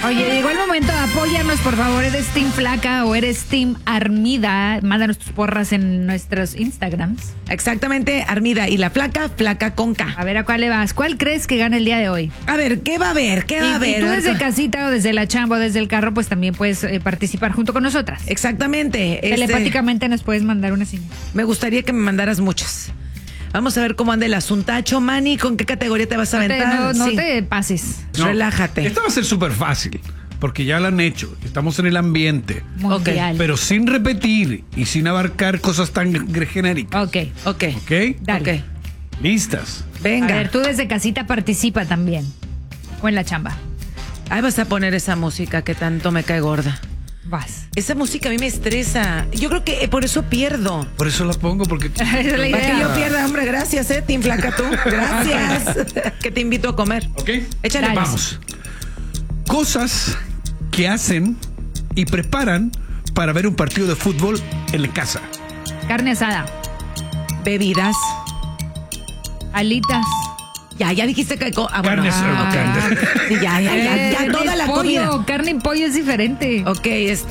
Oye, llegó el momento, apóyanos por favor, ¿eres Team Flaca o eres Team Armida? Mándanos tus porras en nuestros Instagrams. Exactamente, Armida. Y la Flaca, Flaca con K. A ver, ¿a cuál le vas? ¿Cuál crees que gana el día de hoy? A ver, ¿qué va a haber? ¿Qué va a haber? Y tú desde casita o desde la chamba o desde el carro, pues también puedes participar junto con nosotras. Exactamente. Telepáticamente nos puedes mandar una señal. Me gustaría que me mandaras muchas. Vamos a ver cómo anda el asuntacho. Manny, ¿con qué categoría te vas a aventar? No Sí. te pases. No, Relájate. Esta va a ser súper fácil, porque ya la han hecho. Estamos en el ambiente. Mundial. Pero sin repetir y sin abarcar cosas tan genéricas. Ok. Ok. ¿Ok? Dale. Ok. ¿Listas? Venga. A ver, tú desde casita participa también. O en la chamba. Ahí vas a poner esa música que tanto me cae gorda. Vas. Esa música a mí me estresa. Yo creo que por eso pierdo. Por eso la pongo, porque... Esa es la Para que idea. yo pierda, hombre, gracias, Team Flaca, tú. Gracias. Que te invito a comer. ¿Ok? Échale. Dale. Vamos. Cosas que hacen y preparan para ver un partido de fútbol en la casa. Carne asada. Bebidas. Alitas. Ya dijiste que... bueno, Carnes, carne. sí, ya, toda la pollo, comida. carne y pollo es diferente. Ok,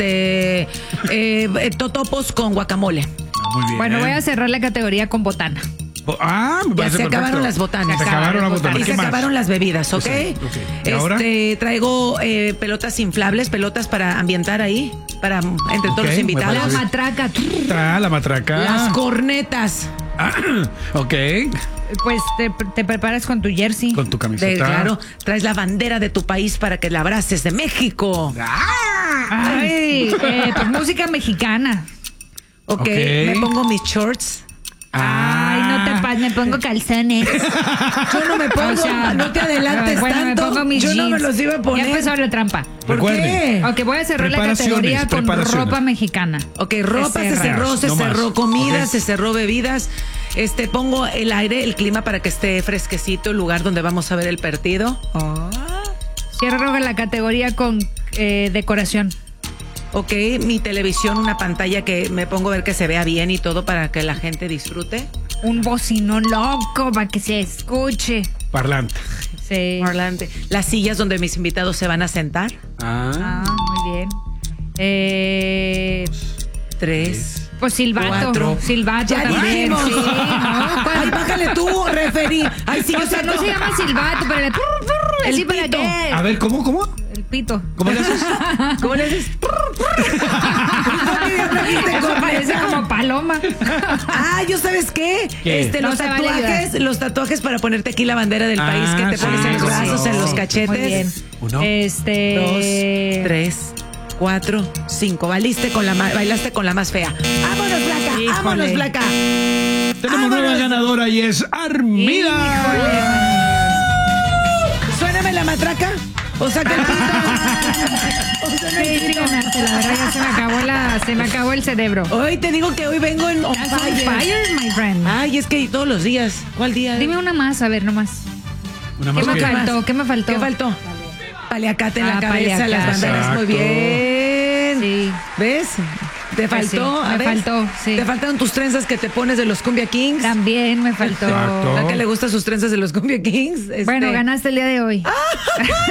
totopos con guacamole. Muy bien. Bueno, voy a cerrar la categoría con botana. Me Ya parece se acabaron perfecto. las botanas. Se acabaron las botanas. Y ¿Qué se más? acabaron las bebidas, ¿ok? Sí, ok. ¿Y ahora? Traigo pelotas inflables, pelotas para ambientar ahí, para entre todos Ok, los me invitados. La parece. matraca. Está la matraca. Las cornetas. Ok. Pues te preparas con tu jersey. Con tu camiseta. Claro, traes la bandera de tu país para que la abraces de México. Ay, pues música mexicana. Ok, Ok. me pongo mis shorts. Ay, no te pases, me pongo calzones. Yo no me pongo, O sea, no te adelantes bueno, tanto. me pongo mis Yo no me jeans. los iba a poner. Ya empezó la trampa. ¿Por Recuerden. qué? Ok, voy a cerrar la categoría con preparaciones. ropa mexicana. Ok, ropa se cerró, No se más. cerró comida, Ok. se cerró bebidas. Pongo el aire, el clima para que esté fresquecito el lugar donde vamos a ver el partido. Cierro la categoría con decoración. Ok, mi televisión, una pantalla que me pongo a ver que se vea bien y todo para que la gente disfrute. Un bocino loco para que se escuche. Parlante. Sí. Parlante. Las sillas donde mis invitados se van a sentar. Ah, muy bien. 3. Pues silbato. 4. Silbato Ya también. dijimos. Sí, ¿no? Ay, bájale tú, referí. Ay, sí, O sea, no se llama silbato, pero El ¿así para pito. qué? A ver, ¿cómo? El pito. ¿Cómo le haces? ¿Cómo le haces? Eso parece como paloma. Ah, ¿yo sabes qué? ¿Qué? Los No se vale tatuajes, los tatuajes para ponerte aquí la bandera del país que te sí, pones en los sí, brazos, sí. en los cachetes. Muy bien. 1, 2, 3, 4, 5. Bailaste con la más fea. ¡Vámonos, Flaca! Híjole. ¡Vámonos, Flaca! Tenemos nueva ganadora y es Armida. Suéname la matraca. O sea que el pito. Sí, ganaste, la verdad ya se me acabó el cerebro. Hoy te digo que hoy vengo en on That's on fire. fire, my friend. Ay, es que todos los días. ¿Cuál día? Dime una más, a ver, nomás. Una ¿Qué más me que- faltó? ¿Qué me faltó? ¿Qué faltó? Paliacate en la cabeza, paliacate. las banderas. Muy Exacto. bien. Sí. ¿Ves? ¿Te Pues faltó? sí, A me ver. faltó, sí. ¿Te faltaron tus trenzas que te pones de los Cumbia Kings? También me faltó. Exacto. ¿A que le gustan sus trenzas de los Cumbia Kings? Bueno, ganaste el día de hoy.